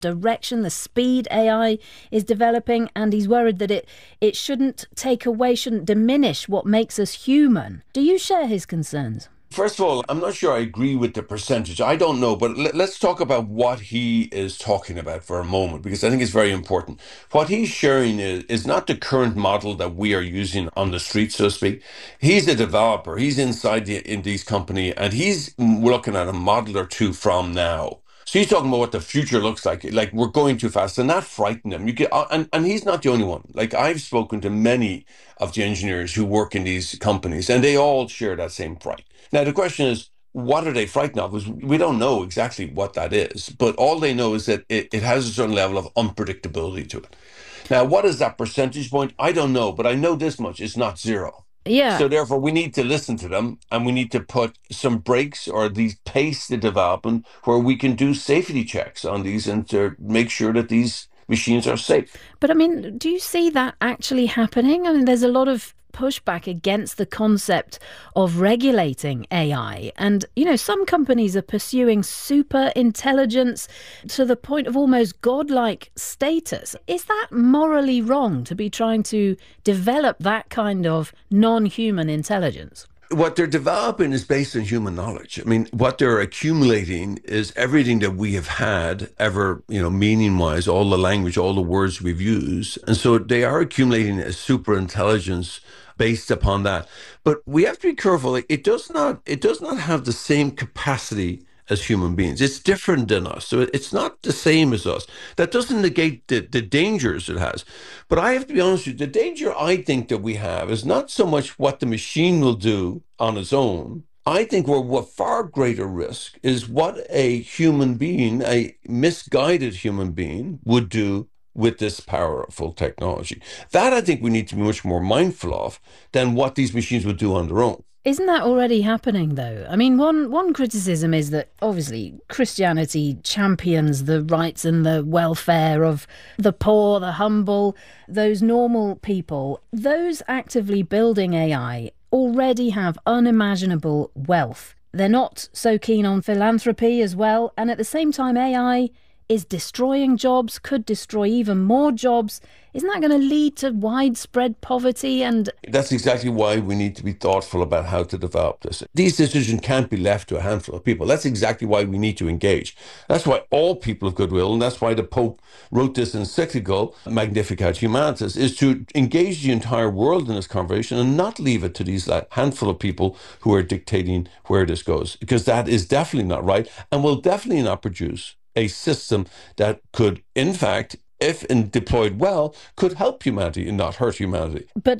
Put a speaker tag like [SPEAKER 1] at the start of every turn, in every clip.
[SPEAKER 1] direction, the speed AI is developing, and he's worried that it shouldn't take away, shouldn't diminish what makes us human. Do you share his concerns?
[SPEAKER 2] First of all, I'm not sure I agree with the percentage. I don't know, but let's talk about what he is talking about for a moment, because I think it's very important. What he's sharing is not the current model that we are using on the street, so to speak. He's a developer. He's inside in these company, and he's looking at a model or two from now. So he's talking about what the future looks like. Like we're going too fast, and that frightened him. You get, and he's not the only one. Like I've spoken to many of the engineers who work in these companies, and they all share that same fright. Now, the question is, what are they frightened of? Because we don't know exactly what that is, but all they know is that it has a certain level of unpredictability to it. Now, what is that percentage point? I don't know, but I know this much, it's not zero.
[SPEAKER 1] Yeah.
[SPEAKER 2] So therefore, we need to listen to them and we need to put some brakes or at least pace the development where we can do safety checks on these and to make sure that these machines are safe.
[SPEAKER 1] But I mean, do you see that actually happening? I mean, there's a lot of pushback against the concept of regulating AI. And, some companies are pursuing super intelligence to the point of almost godlike status. Is that morally wrong to be trying to develop that kind of non-human intelligence?
[SPEAKER 2] What they're developing is based on human knowledge. I mean, what they're accumulating is everything that we have had ever, meaning wise, all the language, all the words we've used. And so they are accumulating a super intelligence based upon that. But we have to be careful. Like, it does not have the same capacity as human beings. It's different than us. So it's not the same as us. That doesn't negate the dangers it has. But I have to be honest with you, the danger I think that we have is not so much what the machine will do on its own. I think we're at far greater risk is what a human being, a misguided human being, would do with this powerful technology. That I think we need to be much more mindful of than what these machines would do on their own.
[SPEAKER 1] Isn't that already happening, though? I mean, one criticism is that, obviously, Christianity champions the rights and the welfare of the poor, the humble, those normal people. Those actively building AI already have unimaginable wealth. They're not so keen on philanthropy as well. And at the same time, AI is destroying jobs, could destroy even more jobs. Isn't that going to lead to widespread poverty? And
[SPEAKER 2] that's exactly why we need to be thoughtful about how to develop this. These decisions can't be left to a handful of people. That's exactly why we need to engage. That's why all people of goodwill, and that's why the Pope wrote this encyclical, Magnificat Humanitas, is to engage the entire world in this conversation and not leave it to these handful of people who are dictating where this goes, because that is definitely not right and will definitely not produce a system that could, in fact, if deployed well, could help humanity and not hurt humanity.
[SPEAKER 1] But,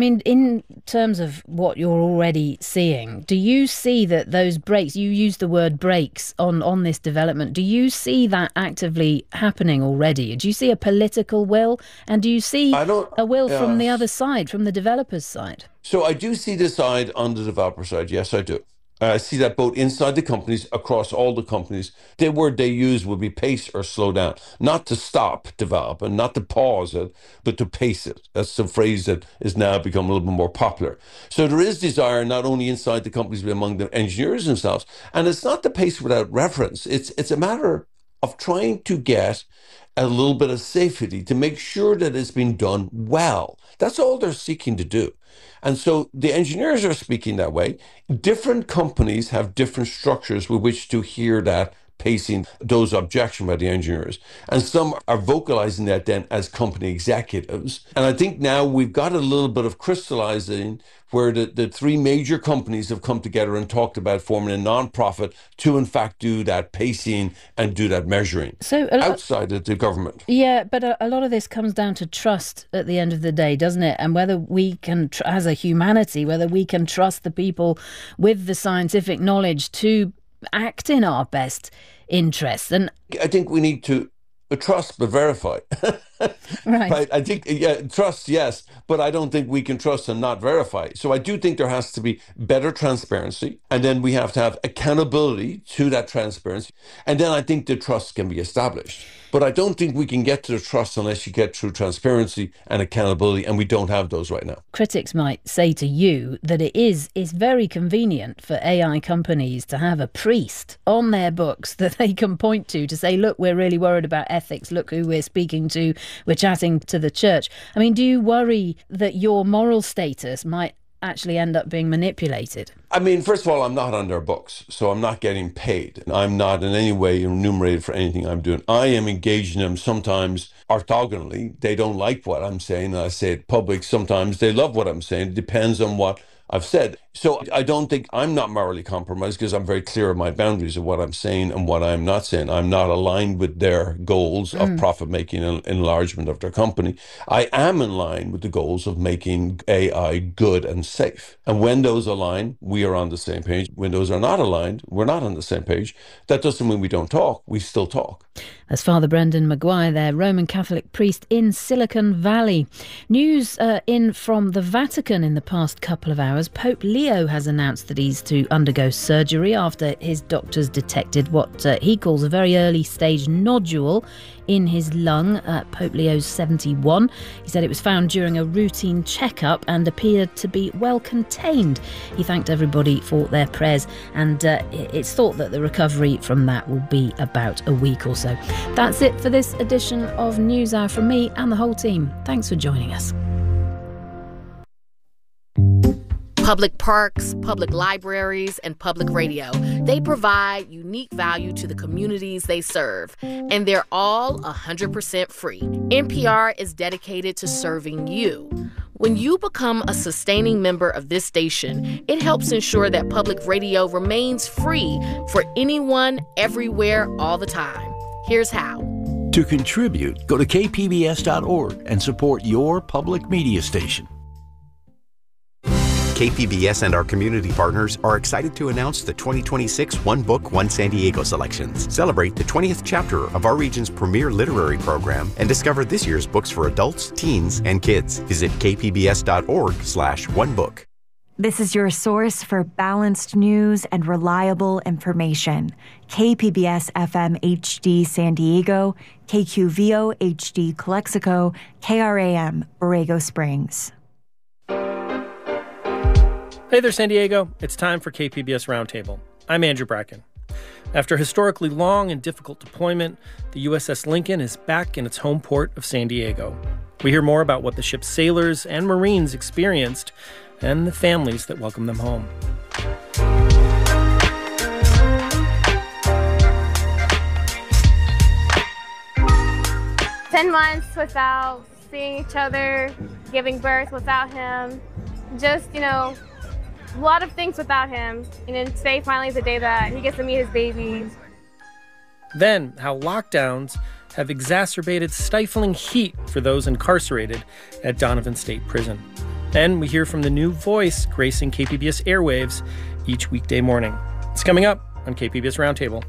[SPEAKER 1] in terms of what you're already seeing, do you see that those breaks, you use the word breaks on this development, do you see that actively happening already? Do you see a political will? And do you see a will from the other side, from the developers' side?
[SPEAKER 2] So I do see this side on the developer side. Yes, I do. I see that both inside the companies, across all the companies. The word they use would be pace or slow down, not to stop development, not to pause it, but to pace it. That's a phrase that is now become a little bit more popular. So there is desire not only inside the companies, but among the engineers themselves. And it's not the pace without reference. It's a matter of trying to get a little bit of safety to make sure that it's been done well. That's all they're seeking to do. And so the engineers are speaking that way. Different companies have different structures with which to hear that pacing, those objections by the engineers. And some are vocalizing that then as company executives. And I think now we've got a little bit of crystallizing where the three major companies have come together and talked about forming a non-profit to, in fact, do that pacing and do that measuring outside of the government.
[SPEAKER 1] Yeah, but a lot of this comes down to trust at the end of the day, doesn't it? And whether we can, as a humanity, whether we can trust the people with the scientific knowledge to act in our best interests. And
[SPEAKER 2] I think we need to trust but verify.
[SPEAKER 1] Right.
[SPEAKER 2] I think, trust, yes, but I don't think we can trust and not verify. So I do think there has to be better transparency, and then we have to have accountability to that transparency, and then I think the trust can be established. But I don't think we can get to the trust unless you get through transparency and accountability, and we don't have those right now.
[SPEAKER 1] Critics might say to you that it's very convenient for AI companies to have a priest on their books that they can point to say, look, we're really worried about ethics, look who we're speaking to, we're chatting to the church. I mean, do you worry that your moral status might actually end up being manipulated?
[SPEAKER 2] I mean, first of all, I'm not on their books, so I'm not getting paid. I'm not in any way remunerated for anything I'm doing. I am engaging them sometimes orthogonally. They don't like what I'm saying, and I say it public. Sometimes they love what I'm saying. It depends on what I've said. So I don't think I'm not morally compromised because I'm very clear of my boundaries of what I'm saying and what I'm not saying. I'm not aligned with their goals of profit making and enlargement of their company. I am in line with the goals of making AI good and safe. And when those align, we are on the same page. When those are not aligned, we're not on the same page. That doesn't mean we don't talk. We still talk.
[SPEAKER 1] That's Father Brendan Maguire there, Roman Catholic priest in Silicon Valley. News in from the Vatican in the past couple of hours. Pope Leo has announced that he's to undergo surgery after his doctors detected what he calls a very early stage nodule in his lung. Pope Leo's 71. He said it was found during a routine checkup and appeared to be well contained. He thanked everybody for their prayers, and it's thought that the recovery from that will be about a week or so. That's it for this edition of NewsHour from me and the whole team. Thanks for joining us.
[SPEAKER 3] Public parks, public libraries, and public radio. They provide unique value to the communities they serve, and they're all 100% free. NPR is dedicated to serving you. When you become a sustaining member of this station, it helps ensure that public radio remains free for anyone, everywhere, all the time. Here's how.
[SPEAKER 4] To contribute, go to kpbs.org and support your public media station.
[SPEAKER 5] KPBS and our community partners are excited to announce the 2026 One Book, One San Diego selections. Celebrate the 20th chapter of our region's premier literary program and discover this year's books for adults, teens, and kids. Visit kpbs.org/onebook.
[SPEAKER 6] This is your source for balanced news and reliable information. KPBS FM HD San Diego, KQVO HD Calexico, KRAM Borrego Springs.
[SPEAKER 7] Hey there, San Diego. It's time for KPBS Roundtable. I'm Andrew Bracken. After historically long and difficult deployment, the USS Lincoln is back in its home port of San Diego. We hear more about what the ship's sailors and Marines experienced and the families that welcome them home.
[SPEAKER 8] "10 months without seeing each other, giving birth without him, just, a lot of things without him. And then today finally is the day that he gets to meet his babies."
[SPEAKER 7] Then, how lockdowns have exacerbated stifling heat for those incarcerated at Donovan State Prison. And we hear from the new voice gracing KPBS airwaves each weekday morning. It's coming up on KPBS Roundtable.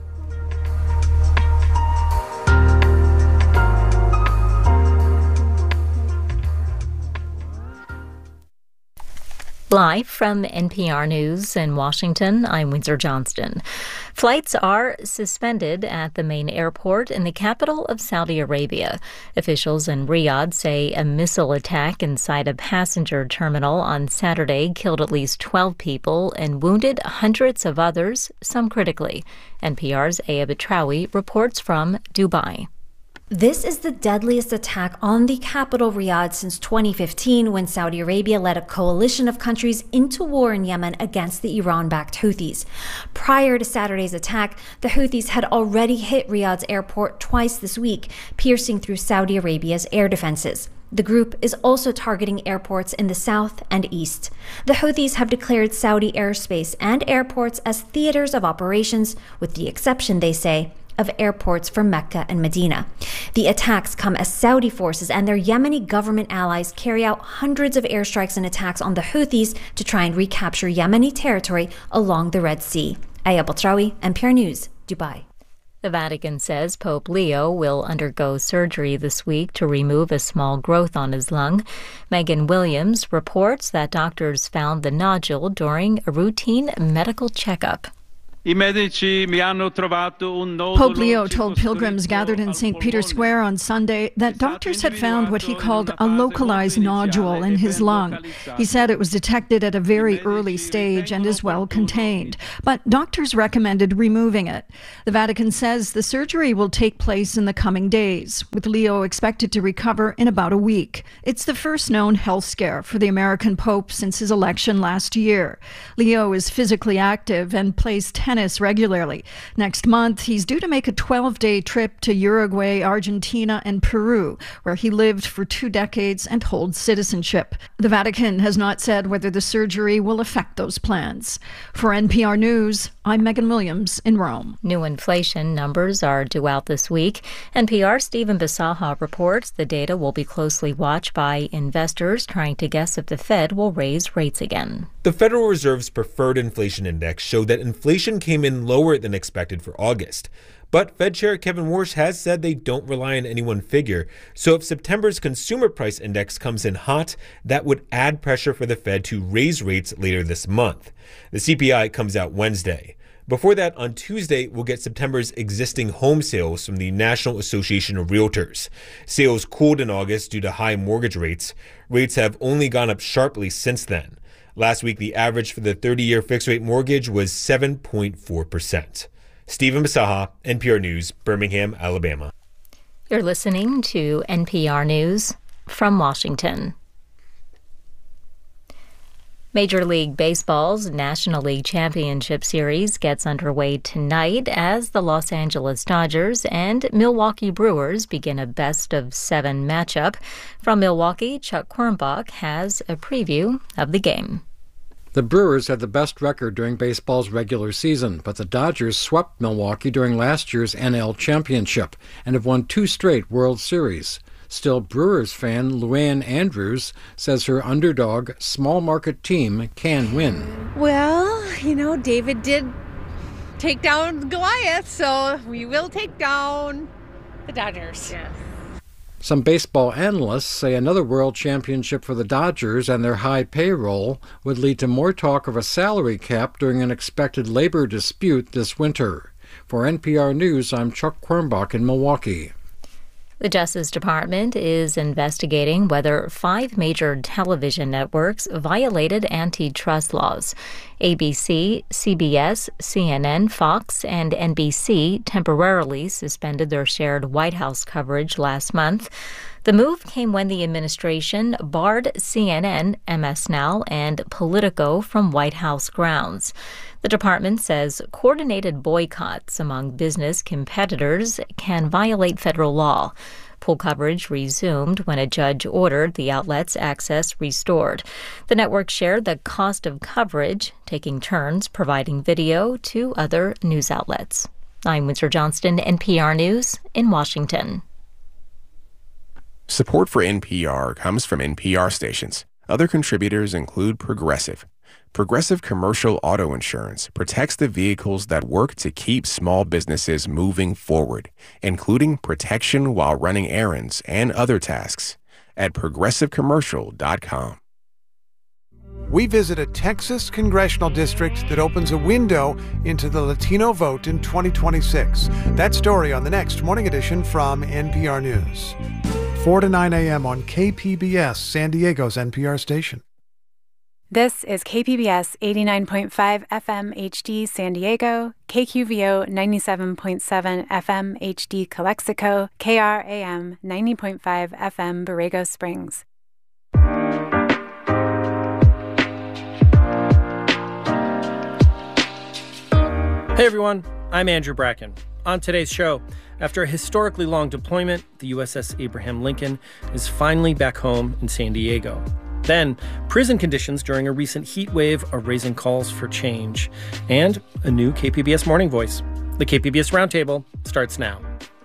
[SPEAKER 9] Live from NPR News in Washington, I'm Windsor Johnston. Flights are suspended at the main airport in the capital of Saudi Arabia. Officials in Riyadh say a missile attack inside a passenger terminal on Saturday killed at least 12 people and wounded hundreds of others, some critically. NPR's Aya Batrawi reports from Dubai.
[SPEAKER 10] This is the deadliest attack on the capital, Riyadh, since 2015, when Saudi Arabia led a coalition of countries into war in Yemen against the Iran-backed Houthis. Prior to Saturday's attack, the Houthis had already hit Riyadh's airport twice this week, piercing through Saudi Arabia's air defenses. The group is also targeting airports in the south and east. The Houthis have declared Saudi airspace and airports as theaters of operations, with the exception, they say, of airports for Mecca and Medina. The attacks come as Saudi forces and their Yemeni government allies carry out hundreds of airstrikes and attacks on the Houthis to try and recapture Yemeni territory along the Red Sea. Aya Batrawi, NPR News, Dubai.
[SPEAKER 9] The Vatican says Pope Leo will undergo surgery this week to remove a small growth on his lung. Megan Williams reports that doctors found the nodule during a routine medical checkup.
[SPEAKER 11] Pope
[SPEAKER 12] Leo told pilgrims gathered in St. Peter's Square on Sunday that doctors had found what he called a localized nodule in his lung. He said it was detected at a very early stage and is well contained, but doctors recommended removing it. The Vatican says the surgery will take place in the coming days, with Leo expected to recover in about a week. It's the first known health scare for the American Pope since his election last year. Leo is physically active and plays tennis regularly. Next month, he's due to make a 12-day trip to Uruguay, Argentina, and Peru, where he lived for 2 decades and holds citizenship. The Vatican has not said whether the surgery will affect those plans. For NPR News, I'm Megan Williams in Rome.
[SPEAKER 9] New inflation numbers are due out this week. NPR's Stephen Bisaha reports the data will be closely watched by investors trying to guess if the Fed will raise rates again.
[SPEAKER 13] The Federal Reserve's preferred inflation index showed that inflation came in lower than expected for August. But Fed Chair Kevin Warsh has said they don't rely on any one figure. So if September's consumer price index comes in hot, that would add pressure for the Fed to raise rates later this month. The CPI comes out Wednesday. Before that, on Tuesday, we'll get September's existing home sales from the National Association of Realtors. Sales cooled in August due to high mortgage rates. Rates have only gone up sharply since then. Last week, the average for the 30-year fixed-rate mortgage was 7.4%. Stephen Bisaha, NPR News, Birmingham, Alabama.
[SPEAKER 9] You're listening to NPR News from Washington. Major League Baseball's National League Championship Series gets underway tonight as the Los Angeles Dodgers and Milwaukee Brewers begin a best-of-7 matchup. From Milwaukee, Chuck Quirmbach has a preview of the game.
[SPEAKER 14] The Brewers had the best record during baseball's regular season, but the Dodgers swept Milwaukee during last year's NL Championship and have won 2 straight World Series. Still, Brewers fan Luann Andrews says her underdog, small market team can win.
[SPEAKER 15] Well, David did take down Goliath, so we will take down the Dodgers. Yes.
[SPEAKER 14] Some baseball analysts say another world championship for the Dodgers and their high payroll would lead to more talk of a salary cap during an expected labor dispute this winter. For NPR News, I'm Chuck Quirmbach in Milwaukee.
[SPEAKER 9] The Justice Department is investigating whether 5 major television networks violated antitrust laws. ABC, CBS, CNN, Fox, and NBC temporarily suspended their shared White House coverage last month. The move came when the administration barred CNN, MS Now, and Politico from White House grounds. The department says coordinated boycotts among business competitors can violate federal law. Full coverage resumed when a judge ordered the outlet's access restored. The network shared the cost of coverage, taking turns providing video to other news outlets. I'm Windsor Johnston, NPR News in Washington.
[SPEAKER 16] Support for NPR comes from NPR stations. Other contributors include Progressive. Progressive Commercial Auto Insurance protects the vehicles that work to keep small businesses moving forward, including protection while running errands and other tasks. At ProgressiveCommercial.com.
[SPEAKER 17] We visit a Texas congressional district that opens a window into the Latino vote in 2026. That story on the next Morning Edition from NPR News. 4 to 9 a.m. on KPBS, San Diego's NPR station.
[SPEAKER 18] This is KPBS 89.5 FM HD San Diego, KQVO 97.7 FM HD Calexico, KRAM 90.5 FM Borrego Springs.
[SPEAKER 7] Hey everyone, I'm Andrew Bracken. On today's show, after a historically long deployment, the USS Abraham Lincoln is finally back home in San Diego. Then, prison conditions during a recent heat wave are raising calls for change. And a new KPBS Morning Voice. The KPBS Roundtable starts now.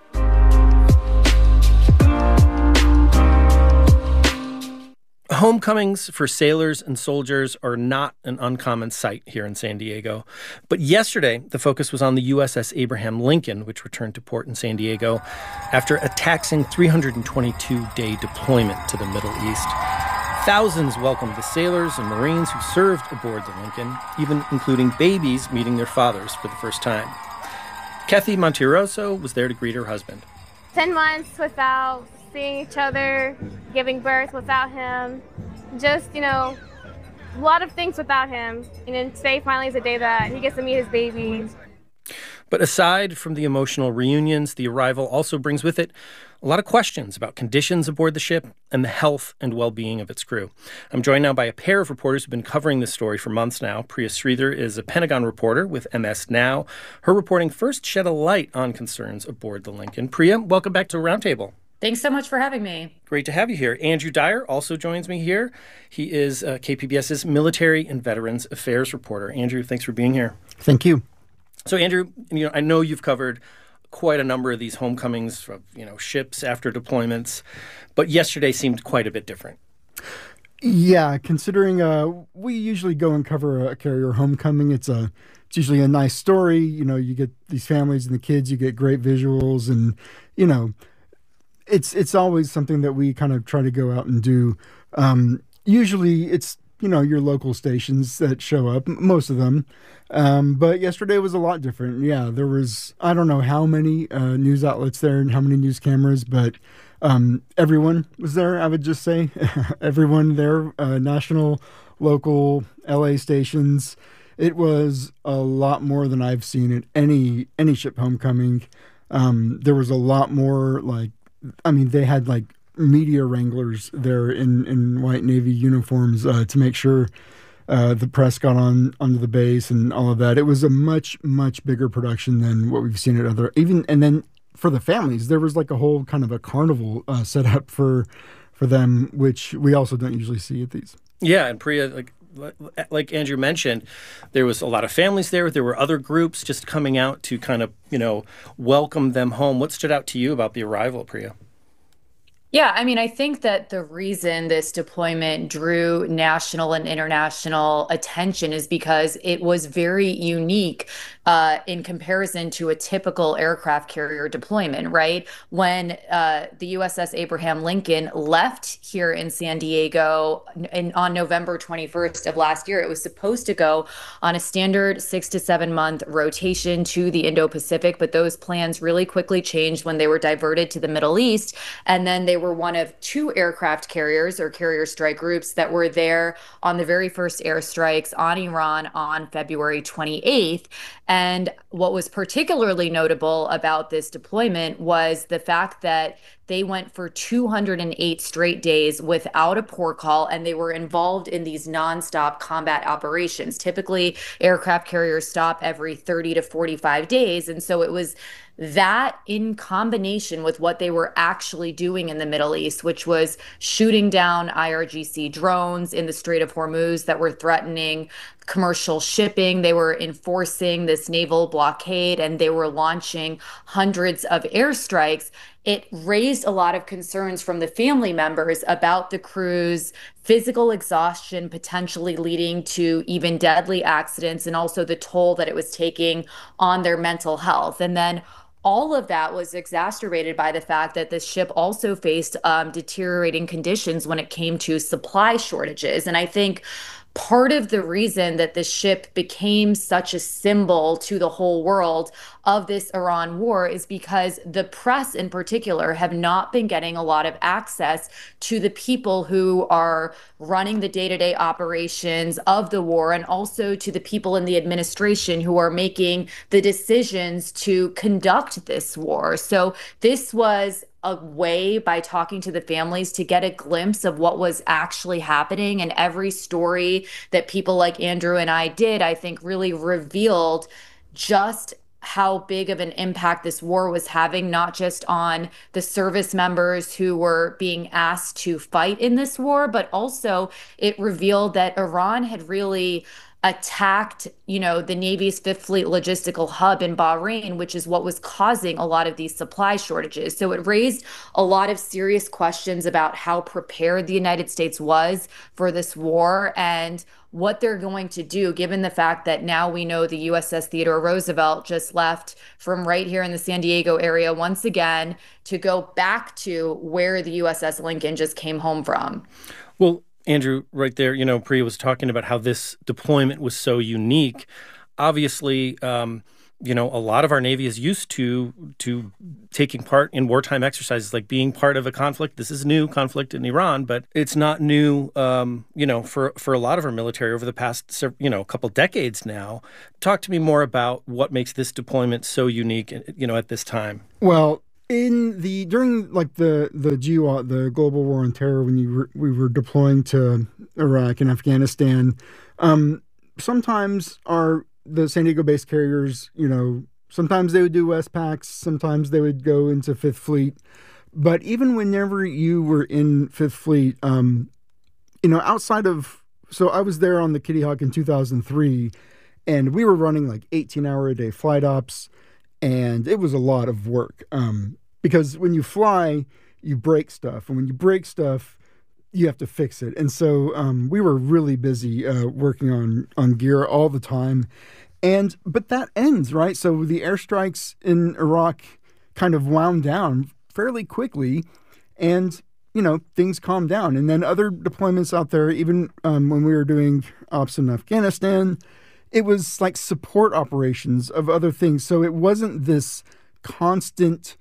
[SPEAKER 7] Homecomings for sailors and soldiers are not an uncommon sight here in San Diego. But yesterday, the focus was on the USS Abraham Lincoln, which returned to port in San Diego after a taxing 322-day deployment to the Middle East. Thousands welcomed the sailors and Marines who served aboard the Lincoln, even including babies meeting their fathers for the first time. Kathy Monterroso was there to greet her husband.
[SPEAKER 8] 10 months without seeing each other, giving birth without him, just, a lot of things without him. And then today finally is the day that he gets to meet his baby.
[SPEAKER 7] But aside from the emotional reunions, the arrival also brings with it a lot of questions about conditions aboard the ship and the health and well-being of its crew. I'm joined now by a pair of reporters who've been covering this story for months now. Priya Sridhar is a Pentagon reporter with MS Now. Her reporting first shed a light on concerns aboard the Lincoln. Priya, welcome back to Roundtable.
[SPEAKER 11] Thanks so much for having me.
[SPEAKER 7] Great to have you here. Andrew Dyer also joins me here. He is KPBS's Military and Veterans Affairs reporter. Andrew, thanks for being here.
[SPEAKER 19] Thank you.
[SPEAKER 7] So, Andrew, I know you've covered quite a number of these homecomings from, ships after deployments, but yesterday seemed quite a bit different.
[SPEAKER 19] Yeah, considering we usually go and cover a carrier homecoming, it's usually a nice story. You get these families and the kids, you get great visuals, and it's always something that we kind of try to go out and do. Usually, it's your local stations that show up, most of them. But yesterday was a lot different. Yeah, there was, I don't know how many news outlets there and how many news cameras, but everyone was there, I would just say. Everyone there, national, local, LA stations. It was a lot more than I've seen at any ship homecoming. There was a lot more, they had media wranglers there in white Navy uniforms to make sure the press got onto the base and all of that. It was a much, much bigger production than what we've seen at other, and then for the families, there was a whole kind of a carnival set up for them, which we also don't usually see at these.
[SPEAKER 7] Yeah, and Priya, like Andrew mentioned, there was a lot of families there. There were other groups just coming out to kind of, welcome them home. What stood out to you about the arrival, Priya?
[SPEAKER 11] Yeah, I think that the reason this deployment drew national and international attention is because it was very unique in comparison to a typical aircraft carrier deployment, right? When the USS Abraham Lincoln left here in San Diego on November 21st of last year, it was supposed to go on a standard 6 to 7 month rotation to the Indo-Pacific, but those plans really quickly changed when they were diverted to the Middle East, and then they were one of 2 aircraft carriers or carrier strike groups that were there on the very first airstrikes on Iran on February 28th. And what was particularly notable about this deployment was the fact that they went for 208 straight days without a port call, and they were involved in these nonstop combat operations. Typically, aircraft carriers stop every 30 to 45 days. And so it was that in combination with what they were actually doing in the Middle East, which was shooting down IRGC drones in the Strait of Hormuz that were threatening commercial shipping. They were enforcing this naval blockade, and they were launching hundreds of airstrikes. It raised a lot of concerns from the family members about the crew's physical exhaustion, potentially leading to even deadly accidents, and also the toll that it was taking on their mental health. And then all of that was exacerbated by the fact that the ship also faced deteriorating conditions when it came to supply shortages. And I think part of the reason that the ship became such a symbol to the whole world of this Iran war is because the press in particular have not been getting a lot of access to the people who are running the day-to-day operations of the war, and also to the people in the administration who are making the decisions to conduct this war. So this was a way, by talking to the families, to get a glimpse of what was actually happening. And every story that people like Andrew and I did, I think, really revealed just how big of an impact this war was having, not just on the service members who were being asked to fight in this war, but also it revealed that Iran had really attacked, the Navy's Fifth Fleet logistical hub in Bahrain, which is what was causing a lot of these supply shortages. So it raised a lot of serious questions about how prepared the United States was for this war and what they're going to do, given the fact that now we know the USS Theodore Roosevelt just left from right here in the San Diego area once again to go back to where the USS Lincoln just came home from.
[SPEAKER 7] Well, Andrew, right there, Priya was talking about how this deployment was so unique. Obviously, a lot of our Navy is used to taking part in wartime exercises, like being part of a conflict. This is new conflict in Iran, but it's not new, for a lot of our military over the past, couple decades now. Talk to me more about what makes this deployment so unique, at this time.
[SPEAKER 19] Well, during like the GWOT, the Global War on Terror, when we were deploying to Iraq and Afghanistan, sometimes the San Diego-based carriers, sometimes they would do Westpacs, sometimes they would go into Fifth Fleet. But even whenever you were in Fifth Fleet, outside of, so I was there on the Kitty Hawk in 2003, and we were running like 18-hour-a-day flight ops, and it was a lot of work. Because when you fly, you break stuff, and when you break stuff, you have to fix it. And so we were really busy working on gear all the time. But that ends, right? So the airstrikes in Iraq kind of wound down fairly quickly, and, things calmed down. And then other deployments out there, even when we were doing ops in Afghanistan, it was like support operations of other things. So it wasn't this constant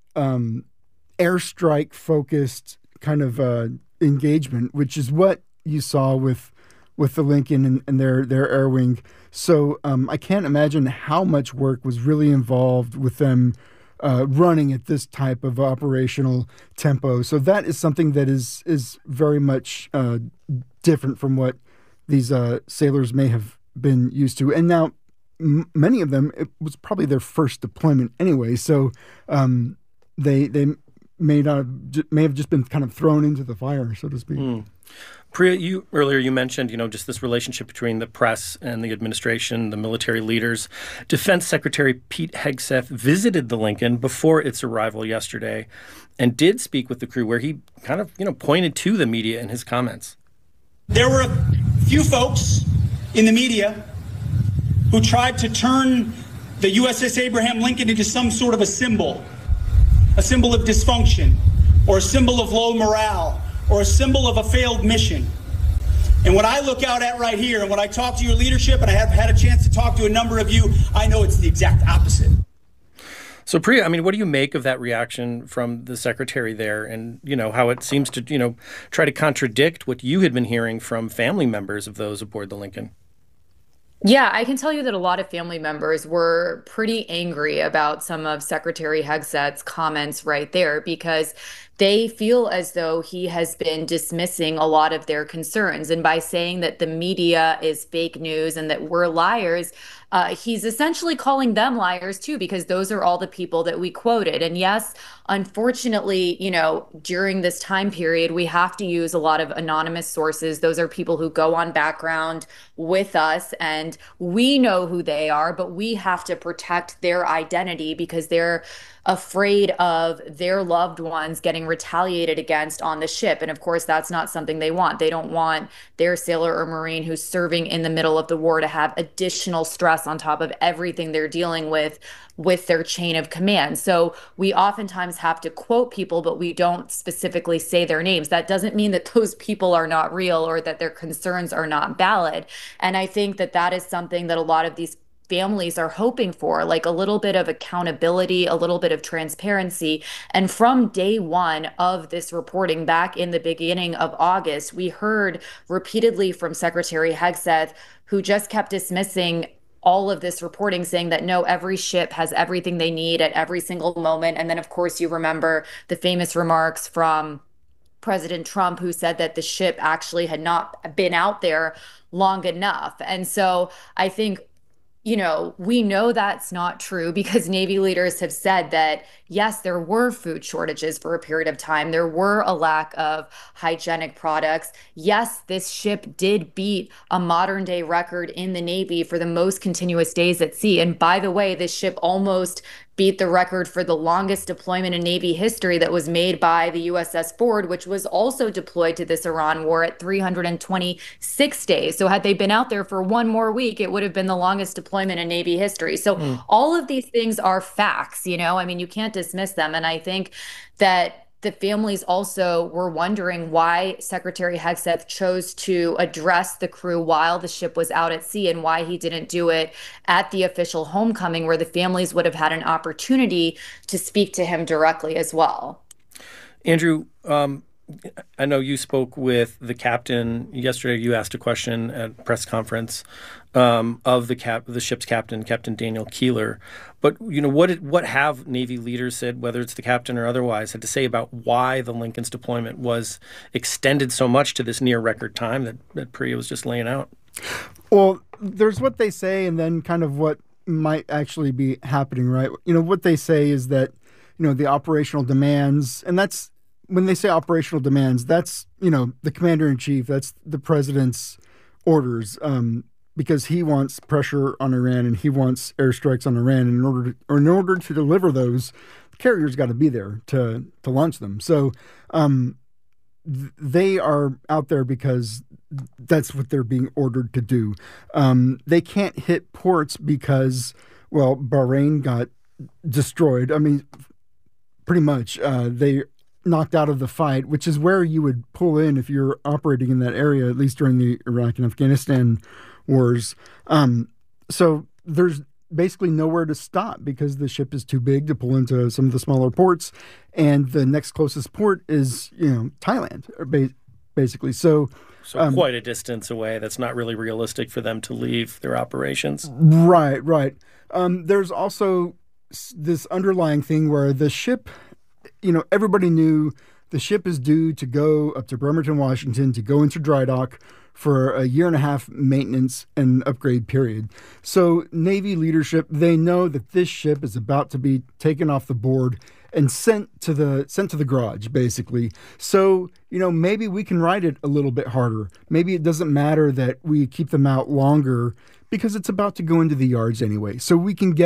[SPEAKER 19] airstrike-focused kind of engagement, which is what you saw with the Lincoln and their air wing. So I can't imagine how much work was really involved with them running at this type of operational tempo. So that is something that is very much different from what these sailors may have been used to. And now many of them, it was probably their first deployment anyway. So they may have just been kind of thrown into the fire, so to speak.
[SPEAKER 7] Priya, earlier you mentioned, just this relationship between the press and the administration, the military leaders. Defense Secretary Pete Hegseth visited the Lincoln before its arrival yesterday and did speak with the crew, where he kind of, pointed to the media in his comments.
[SPEAKER 20] There were a few folks in the media who tried to turn the USS Abraham Lincoln into some sort of a symbol of dysfunction, or a symbol of low morale, or a symbol of a failed mission. And what I look out at right here, and when I talk to your leadership, and I have had a chance to talk to a number of you, I know it's the exact opposite.
[SPEAKER 7] So Priya, what do you make of that reaction from the secretary there, and, how it seems to, try to contradict what you had been hearing from family members of those aboard the Lincoln?
[SPEAKER 11] Yeah, I can tell you that a lot of family members were pretty angry about some of Secretary Hegseth's comments right there, because they feel as though he has been dismissing a lot of their concerns. And by saying that the media is fake news and that we're liars, he's essentially calling them liars too, because those are all the people that we quoted. And yes, unfortunately, during this time period, we have to use a lot of anonymous sources. Those are people who go on background with us, and we know who they are, but we have to protect their identity because they're afraid of their loved ones getting retaliated against on the ship. And of course, that's not something they want. They don't want their sailor or Marine who's serving in the middle of the war to have additional stress on top of everything they're dealing with their chain of command. So we oftentimes have to quote people, but we don't specifically say their names. That doesn't mean that those people are not real or that their concerns are not valid. And I think that that is something that a lot of these families are hoping for, like a little bit of accountability, a little bit of transparency. And from day one of this reporting back in the beginning of August, we heard repeatedly from Secretary Hegseth, who just kept dismissing all of this reporting, saying that no, every ship has everything they need at every single moment. And then, of course, you remember the famous remarks from President Trump, who said that the ship actually had not been out there long enough. And so I think, we know that's not true, because Navy leaders have said that, yes, there were food shortages for a period of time. There were a lack of hygienic products. Yes, this ship did beat a modern day record in the Navy for the most continuous days at sea. And by the way, this ship almost beat the record for the longest deployment in Navy history that was made by the USS Ford, which was also deployed to this Iran war at 326 days. So had they been out there for one more week, it would have been the longest deployment in Navy history. So all of these things are facts, you can't dismiss them. And I think that the families also were wondering why Secretary Hegseth chose to address the crew while the ship was out at sea and why he didn't do it at the official homecoming where the families would have had an opportunity to speak to him directly as well.
[SPEAKER 7] Andrew, I know you spoke with the captain yesterday. You asked a question at a press conference of the ship's captain, Captain Daniel Keeler. But what have Navy leaders said, whether it's the captain or otherwise, had to say about why the Lincoln's deployment was extended so much to this near record time that Priya was just laying out?
[SPEAKER 19] Well, there's what they say, and then kind of what might actually be happening, right? What they say is that the operational demands, and that's. When they say operational demands, that's, the commander-in-chief, that's the president's orders, because he wants pressure on Iran and he wants airstrikes on Iran. And in order to deliver those, the carrier's got to be there to launch them. So they are out there because that's what they're being ordered to do. They can't hit ports because, Bahrain got destroyed. I mean, pretty much. They knocked out of the fight, which is where you would pull in if you're operating in that area, at least during the Iraq and Afghanistan wars. So there's basically nowhere to stop because the ship is too big to pull into some of the smaller ports. And the next closest port is, Thailand, basically. So
[SPEAKER 7] quite a distance away. That's not really realistic for them to leave their operations.
[SPEAKER 19] Right. There's also this underlying thing where the ship, everybody knew the ship is due to go up to Bremerton, Washington, to go into dry dock for a 1.5 year maintenance and upgrade period. So Navy leadership, they know that this ship is about to be taken off the board and sent to the garage, basically. So, maybe we can ride it a little bit harder. Maybe it doesn't matter that we keep them out longer because it's about to go into the yards anyway. So we can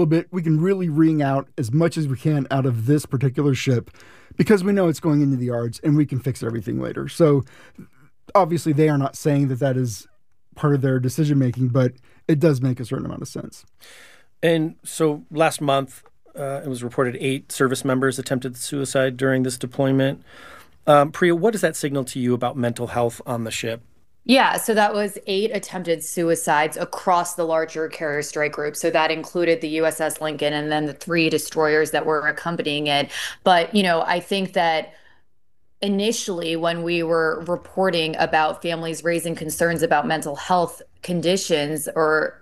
[SPEAKER 19] really wring out as much as we can out of this particular ship because we know it's going into the yards and we can fix everything later. So obviously they are not saying that is part of their decision making, but it does make a certain amount of sense.
[SPEAKER 7] And so last month, it was reported 8 service members attempted suicide during this deployment. Priya, what does that signal to you about mental health on the ship?
[SPEAKER 11] Yeah, so that was 8 attempted suicides across the larger carrier strike group. So that included the USS Lincoln and then the 3 destroyers that were accompanying it. But, I think that initially when we were reporting about families raising concerns about mental health conditions or,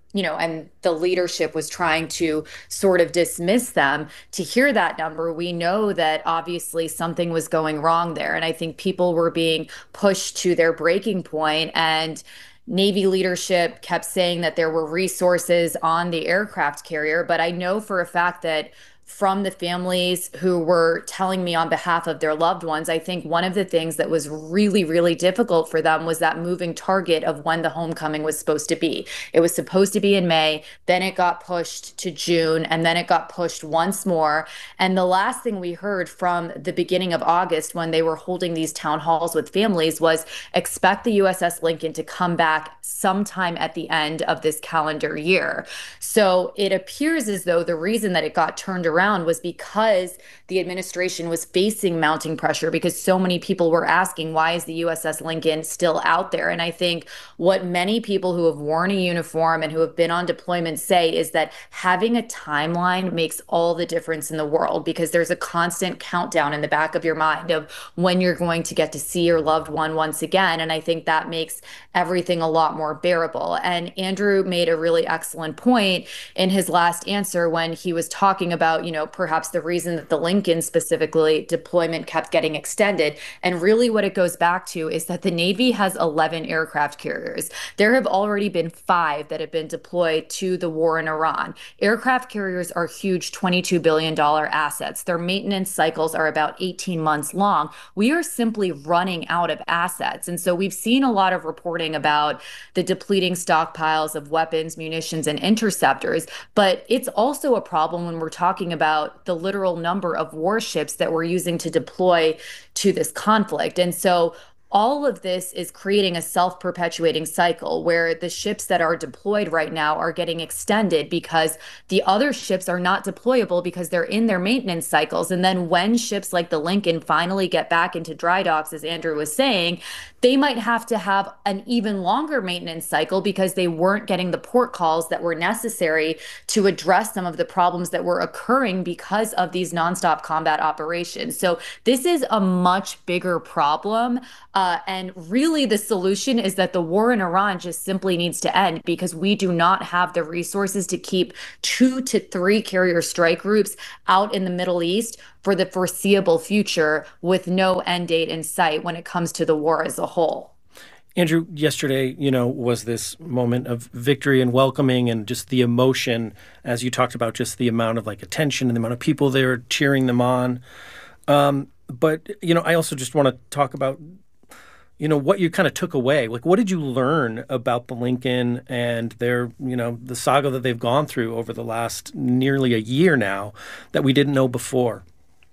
[SPEAKER 11] and the leadership was trying to sort of dismiss them, to hear that number, we know that obviously something was going wrong there. And I think people were being pushed to their breaking point, and Navy leadership kept saying that there were resources on the aircraft carrier. But I know for a fact that from the families who were telling me on behalf of their loved ones, I think one of the things that was really, really difficult for them was that moving target of when the homecoming was supposed to be. It was supposed to be in May, then it got pushed to June, and then it got pushed once more. And the last thing we heard from the beginning of August when they were holding these town halls with families was expect the USS Lincoln to come back sometime at the end of this calendar year. So it appears as though the reason that it got turned around was because the administration was facing mounting pressure because so many people were asking, why is the USS Lincoln still out there? And I think what many people who have worn a uniform and who have been on deployment say is that having a timeline makes all the difference in the world because there's a constant countdown in the back of your mind of when you're going to get to see your loved one once again. And I think that makes everything a lot more bearable. And Andrew made a really excellent point in his last answer when he was talking about, perhaps the reason that the Lincoln specifically deployment kept getting extended. And really what it goes back to is that the Navy has 11 aircraft carriers. There have already been 5 that have been deployed to the war in Iran. Aircraft carriers are huge $22 billion assets. Their maintenance cycles are about 18 months long. We are simply running out of assets. And so we've seen a lot of reporting about the depleting stockpiles of weapons, munitions, and interceptors. But it's also a problem when we're talking about the literal number of warships that we're using to deploy to this conflict. And so all of this is creating a self-perpetuating cycle where the ships that are deployed right now are getting extended because the other ships are not deployable because they're in their maintenance cycles. And then when ships like the Lincoln finally get back into dry docks, as Andrew was saying, they might have to have an even longer maintenance cycle because they weren't getting the port calls that were necessary to address some of the problems that were occurring because of these nonstop combat operations. So this is a much bigger problem. And really the solution is that the war in Iran just simply needs to end because we do not have the resources to keep 2 to 3 carrier strike groups out in the Middle East for the foreseeable future with no end date in sight when it comes to the war as a whole.
[SPEAKER 7] Andrew, yesterday, was this moment of victory and welcoming and just the emotion, as you talked about, just the amount of attention and the amount of people there cheering them on. But I also just want to talk about, what you kind of took away. What did you learn about the Lincoln and their, the saga that they've gone through over the last nearly a year now that we didn't know before?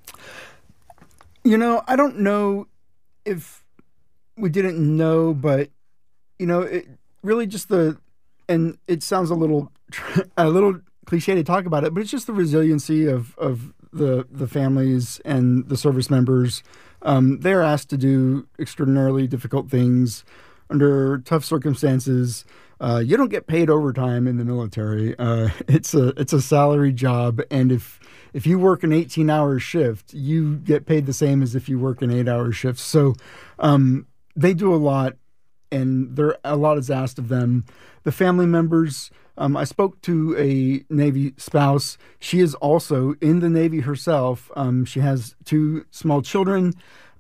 [SPEAKER 19] I don't know if we didn't know, but, it really just and it sounds a little cliche to talk about it, but it's just the resiliency of the families and the service members. They're asked to do extraordinarily difficult things under tough circumstances. You don't get paid overtime in the military. It's a salary job, and if you work an 18-hour shift, you get paid the same as if you work an 8-hour shift. So they do a lot, and a lot is asked of them. The family members, I spoke to a Navy spouse. She is also in the Navy herself. She has 2 small children.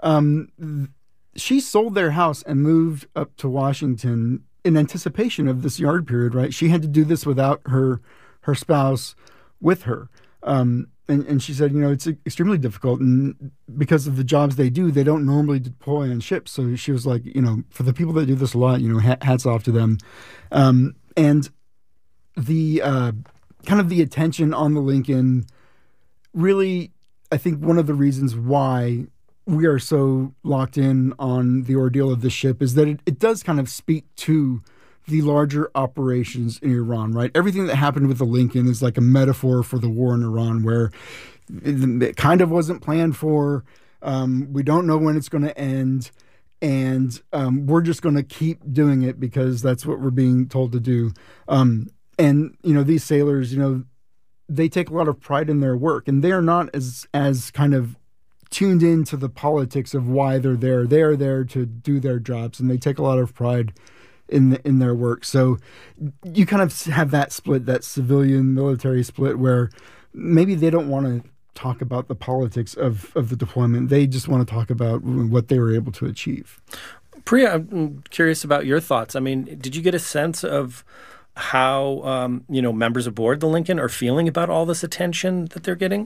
[SPEAKER 19] She sold their house and moved up to Washington in anticipation of this yard period, right? She had to do this without her spouse with her. And she said, it's extremely difficult. And because of the jobs they do, they don't normally deploy on ships. So she was like, for the people that do this a lot, hats off to them. And the kind of the attention on the Lincoln, really, I think one of the reasons why we are so locked in on the ordeal of this ship is that it does kind of speak to the larger operations in Iran, right? Everything that happened with the Lincoln is like a metaphor for the war in Iran, where it kind of wasn't planned for. We don't know when it's going to end. And we're just going to keep doing it because that's what we're being told to do. And, these sailors, they take a lot of pride in their work, and they are not as kind of tuned into the politics of why they're there. They are there to do their jobs, and they take a lot of pride in their work. So you kind of have that split, that civilian military split, where maybe they don't want to talk about the politics of the deployment. They just want to talk about what they were able to achieve.
[SPEAKER 7] Priya, I'm curious about your thoughts. I mean, did you get a sense of how, members aboard the Lincoln are feeling about all this attention that they're getting?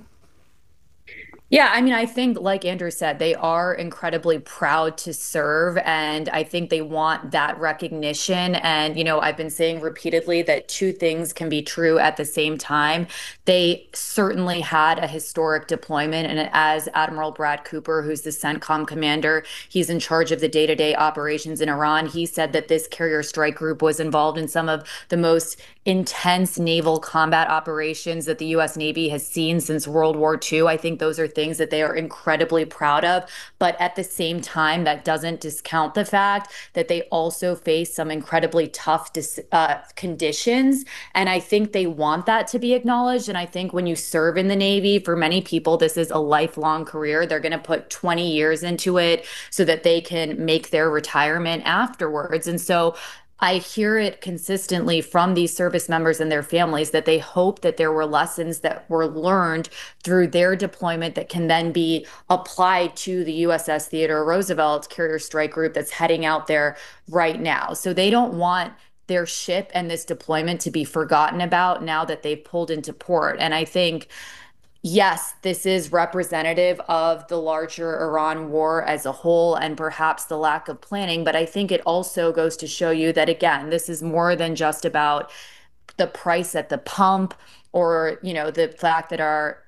[SPEAKER 11] Yeah, I think, like Andrew said, they are incredibly proud to serve, and I think they want that recognition. And, I've been saying repeatedly that 2 things can be true at the same time. They certainly had a historic deployment, and as Admiral Brad Cooper, who's the CENTCOM commander, he's in charge of the day-to-day operations in Iran, he said that this carrier strike group was involved in some of the most intense naval combat operations that the U.S. Navy has seen since World War II. I think those are things that they are incredibly proud of. But at the same time, that doesn't discount the fact that they also face some incredibly tough conditions. And I think they want that to be acknowledged. And I think when you serve in the Navy, for many people, this is a lifelong career. They're going to put 20 years into it so that they can make their retirement afterwards. And so I hear it consistently from these service members and their families that they hope that there were lessons that were learned through their deployment that can then be applied to the USS Theodore Roosevelt carrier strike group that's heading out there right now. So they don't want their ship and this deployment to be forgotten about now that they've pulled into port. And I think, yes, this is representative of the larger Iran war as a whole and perhaps the lack of planning. But I think it also goes to show you that, again, this is more than just about the price at the pump or, the fact that our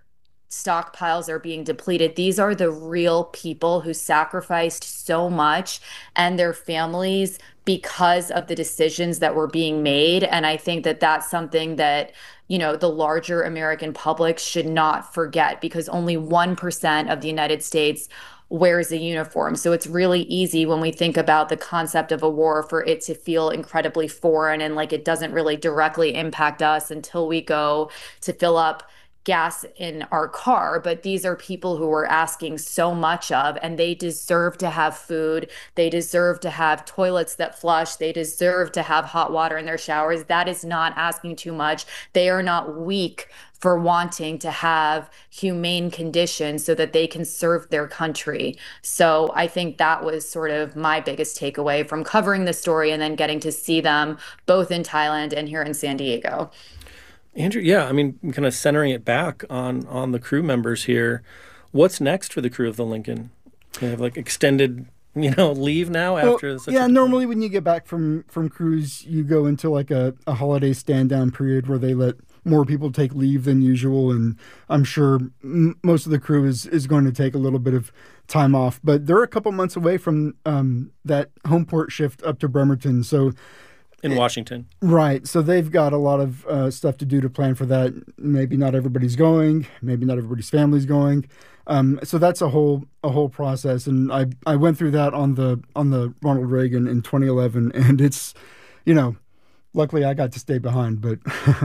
[SPEAKER 11] stockpiles are being depleted. These are the real people who sacrificed so much and their families because of the decisions that were being made. And I think that that's something that, the larger American public should not forget, because only 1% of the United States wears a uniform. So it's really easy when we think about the concept of a war for it to feel incredibly foreign and like it doesn't really directly impact us until we go to fill up gas in our car. But these are people who we're asking so much of, and they deserve to have food. They deserve to have toilets that flush. They deserve to have hot water in their showers. That is not asking too much. They are not weak for wanting to have humane conditions so that they can serve their country. So I think that was sort of my biggest takeaway from covering the story and then getting to see them both in Thailand and here in San Diego.
[SPEAKER 7] Andrew, kind of centering it back on the crew members here. What's next for the crew of the Lincoln? They have extended, leave now after such a
[SPEAKER 19] normally when you get back from cruise, you go into a holiday stand down period where they let more people take leave than usual, and I'm sure most of the crew is going to take a little bit of time off. But they're a couple months away from that home port shift up to Bremerton, so.
[SPEAKER 7] In Washington.
[SPEAKER 19] Right. So they've got a lot of stuff to do to plan for that. Maybe not everybody's going. Maybe not everybody's family's going. So that's a whole process. And I went through that on the Ronald Reagan in 2011. And it's, luckily I got to stay behind. But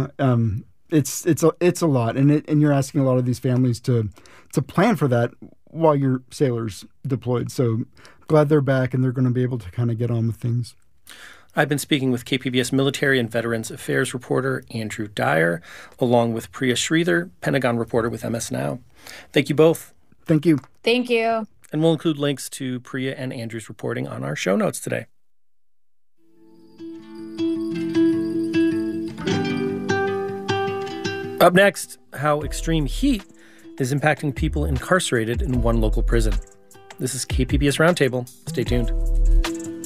[SPEAKER 19] it's a lot. And you're asking a lot of these families to plan for that while your sailors deployed. So glad they're back and they're going to be able to kind of get on with things.
[SPEAKER 7] I've been speaking with KPBS Military and Veterans Affairs reporter Andrew Dyer, along with Priya Sridhar, Pentagon reporter with MS Now. Thank you both.
[SPEAKER 19] Thank you.
[SPEAKER 11] Thank you.
[SPEAKER 7] And we'll include links to Priya and Andrew's reporting on our show notes today. Up next, how extreme heat is impacting people incarcerated in one local prison. This is KPBS Roundtable. Stay tuned.